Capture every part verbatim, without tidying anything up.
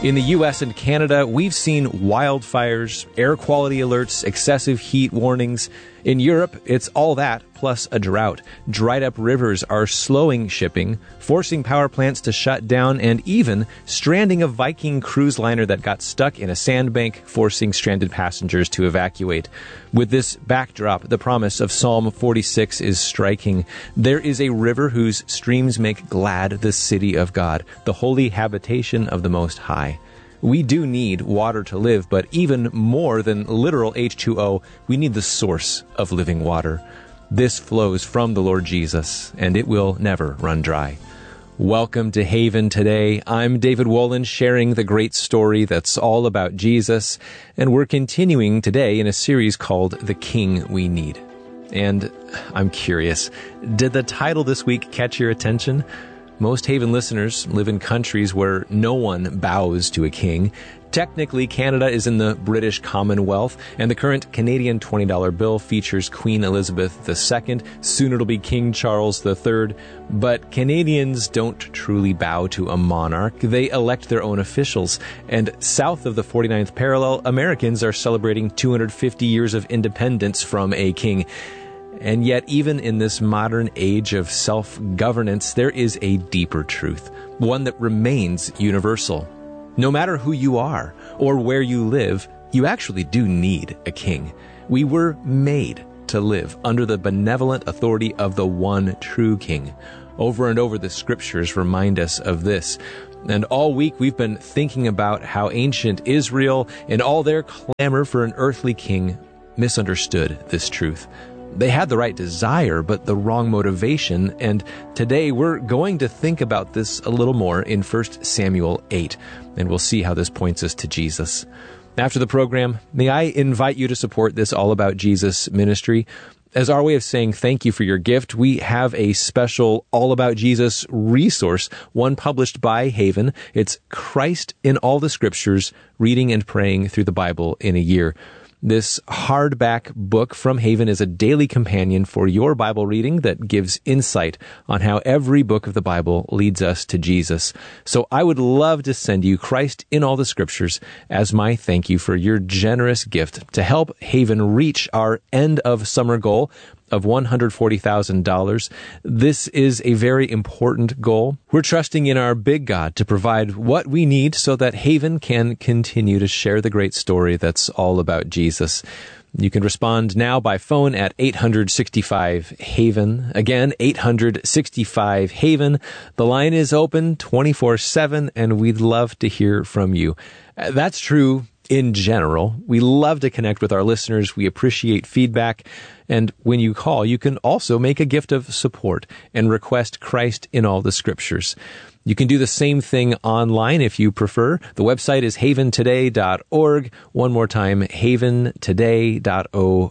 In the U S and Canada, we've seen wildfires, air quality alerts, excessive heat warnings. In Europe, it's all that, plus a drought. Dried up rivers are slowing shipping, forcing power plants to shut down, and even stranding a Viking cruise liner that got stuck in a sandbank, forcing stranded passengers to evacuate. With this backdrop, the promise of Psalm forty-six is striking. There is a river whose streams make glad the city of God, the holy habitation of the Most High. We do need water to live, but even more than literal H two O, we need the source of living water. This flows from the Lord Jesus, and it will never run dry. Welcome to Haven today. I'm David Wolin, sharing the great story that's all about Jesus, and we're continuing today in a series called The King We Need. And I'm curious, did the title this week catch your attention? Most Haven listeners live in countries where no one bows to a king. Technically, Canada is in the British Commonwealth, and the current Canadian twenty dollar bill features Queen Elizabeth the Second. Soon it'll be King Charles the Third. But Canadians don't truly bow to a monarch. They elect their own officials. And south of the forty-ninth parallel, Americans are celebrating two hundred fifty years of independence from a king. And yet, even in this modern age of self-governance, there is a deeper truth, one that remains universal. No matter who you are or where you live, you actually do need a king. We were made to live under the benevolent authority of the one true king. Over and over, the scriptures remind us of this. And all week, we've been thinking about how ancient Israel, in all their clamor for an earthly king, misunderstood this truth. They had the right desire, but the wrong motivation, and today we're going to think about this a little more in First Samuel eight, and we'll see how this points us to Jesus. After the program, may I invite you to support this All About Jesus ministry. As our way of saying thank you for your gift, we have a special All About Jesus resource, one published by Haven. It's Christ in All the Scriptures, Reading and Praying Through the Bible in a Year. This hardback book from Haven is a daily companion for your Bible reading that gives insight on how every book of the Bible leads us to Jesus. So I would love to send you Christ in All the Scriptures as my thank you for your generous gift to help Haven reach our end of summer goal of one hundred forty thousand dollars. This is a very important goal. We're trusting in our big God to provide what we need so that Haven can continue to share the great story that's all about Jesus. You can respond now by phone at eight hundred sixty-five Haven. Again, eight hundred sixty-five Haven. The line is open twenty-four seven, and we'd love to hear from you. That's true in general. We love to connect with our listeners. We appreciate feedback. And when you call, you can also make a gift of support and request Christ in All the Scriptures. You can do the same thing online if you prefer. The website is haven today dot org. One more time, haven today dot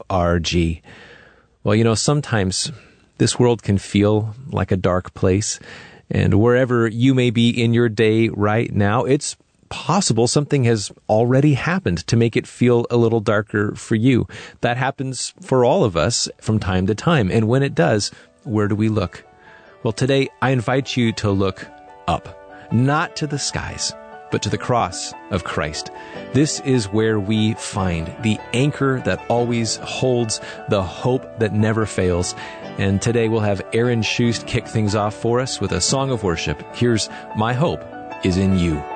org. Well, you know, sometimes this world can feel like a dark place. And wherever you may be in your day right now, it's possible something has already happened to make it feel a little darker for you. That happens for all of us from time to time. And when it does, where do we look? Well, today I invite you to look up, not to the skies, but to the cross of Christ. This is where we find the anchor that always holds, the hope that never fails. And today we'll have Aaron Schust kick things off for us with a song of worship. Here's My Hope is in You.